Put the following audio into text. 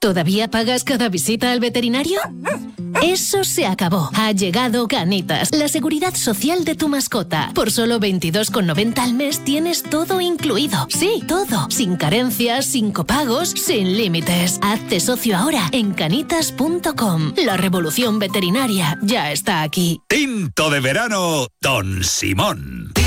¿Todavía pagas cada visita al veterinario? Eso se acabó. Ha llegado Canitas, la seguridad social de tu mascota. Por solo 22,90 al mes tienes todo incluido. Sí, todo. Sin carencias, sin copagos, sin límites. Hazte socio ahora en canitas.com. La revolución veterinaria ya está aquí. Tinto de verano, Don Simón.